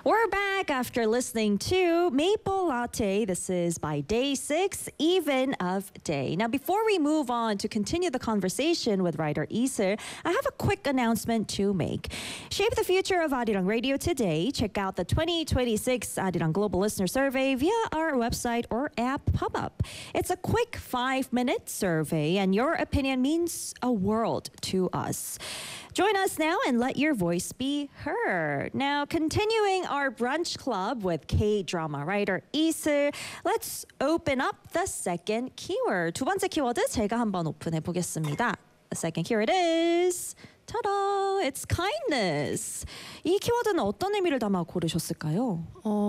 We're back after listening to Maple Latte. This is by Day 6, Even of Day. Now, before we move on to continue the conversation with writer Iser, I have a quick announcement to make. Shape the future of Arirang Radio today. Check out the 2026 Arirang Global Listener Survey via our website or app pop-up. It's a quick 5-minute survey, and your opinion means a world to us. Join us now and let your voice be heard. Now, continuing our brunch club with K-drama writer Iser, let's open up the second keyword. 두 번째 키워드 제가 한번 오픈해 보겠습니다. The second keyword is ta-da! It's kindness. 이 키워드는 어떤 의미를 담아 고르셨을까요?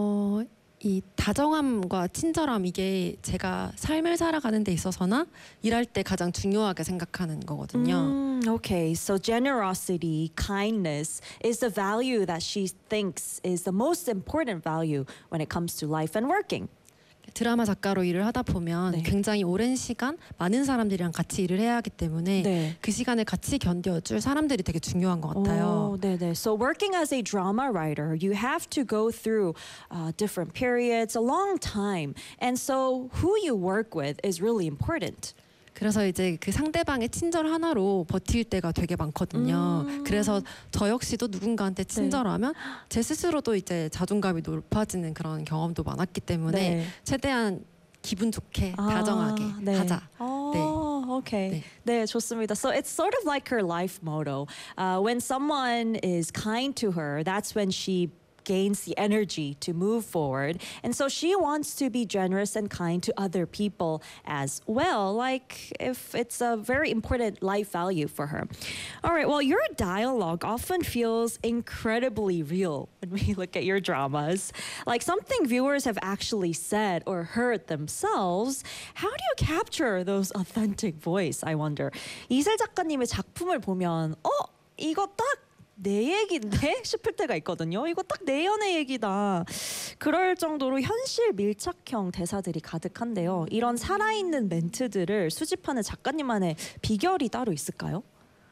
이 다정함과 친절함 이게 제가 삶을 살아가는 데 있어서나 일할 때 가장 중요하게 생각하는 거거든요. Okay, so generosity, kindness is the value that she thinks is the most important value when it comes to life and working. 드라마 작가로 일을 하다 보면 네. 굉장히 오랜 시간 많은 사람들이랑 같이 일을 해야 하기 때문에 네. 그 시간을 같이 견뎌줄 사람들이 되게 중요한 것 같아요. 네네. So working as a drama writer, you have to go through different periods, a long time. And so who you work with is really important. 그래서 이제 그 상대방의 친절 하나로 버틸 때가 되게 많거든요. 그래서 저 역시도 누군가한테 친절하면 제 스스로도 이제 자존감이 높아지는 그런 경험도 많았기 때문에 네. 최대한 기분 좋게 다정하게 네. 하자. 네. Okay. 네, 좋습니다. So it's sort of like her life motto. When someone is kind to her, that's when she gains the energy to move forward. And so she wants to be generous and kind to other people as well, like if it's a very important life value for her. All right, well, your dialogue often feels incredibly real when we look at your dramas. Like something viewers have actually said or heard themselves. How do you capture those authentic voice, I wonder? 이슬 작가님의 작품을 보면 이거 딱 내 얘기인데 싶을 때가 있거든요. 이거 딱 내 연애 얘기다. 그럴 정도로 현실 밀착형 대사들이 가득한데요. 이런 살아있는 멘트들을 수집하는 작가님만의 비결이 따로 있을까요?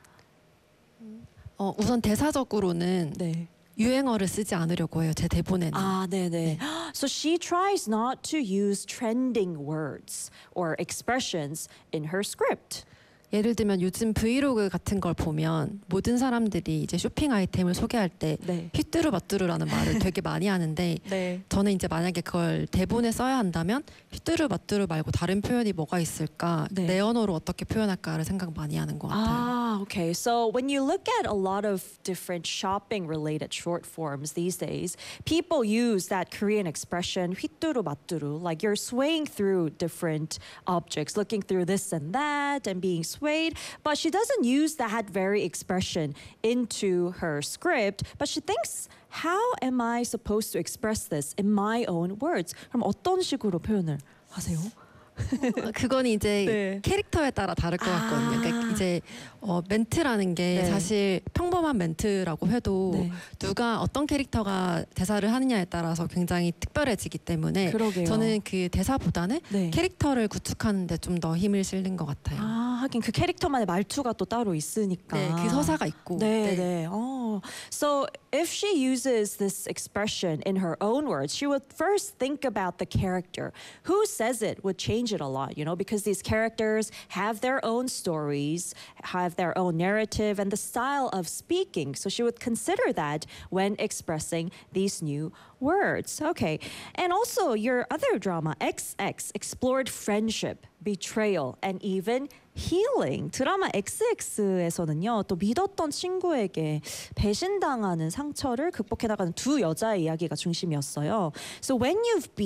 우선 대사적으로는 네. 유행어를 쓰지 않으려고 해요. 제 대본에는. 네네. So she tries not to use trending words or expressions in her script. 예를 들면 요즘 브이로그 같은 걸 보면 모든 사람들이 이제 쇼핑 아이템을 소개할 때 네. 휘뚜루마뚜루라는 말을 되게 많이 하는데 네. 저는 이제 만약에 그걸 대본에 써야 한다면 휘뚜루마뚜루 말고 다른 표현이 뭐가 있을까 네. 내 언어로 어떻게 표현할까를 생각 많이 하는 것 같아요. Okay. So when you look at a lot of different shopping related short forms these days, people use that Korean expression 휘뚜루마뚜루, like you're swaying through different objects, looking through this and that and being swayed, but she doesn't use that very expression into her script, but she thinks, how am I supposed to express this in my own words? 그럼 어떤 식으로 표현을 하세요? 그건 이제 네. 캐릭터에 따라 다를 것 같거든요. 그러니까 이제 멘트라는 게 네. 사실 평범한 멘트라고 해도 네. 누가 어떤 캐릭터가 대사를 하느냐에 따라서 굉장히 특별해지기 때문에 그러게요. 저는 그 대사보다는 네. 캐릭터를 구축하는 데 좀 더 힘을 실는 것 같아요. 하긴 그 캐릭터만의 말투가 또 따로 있으니까. 네, 그 서사가 있고. 네. So if she uses this expression in her own words, she would first think about the character. Who says it would change it a lot, because these characters have their own stories, have their own narrative, and the style of speaking. So she would consider that when expressing these new words. Okay. And also your other drama, XX, explored friendship, betrayal, and even healing. 드라마 XX에서는요, 또 믿었던 친구에게 배신당하는 상처를 극복해 나가는 두 여자의 이야기가 중심이었어요. So when you've been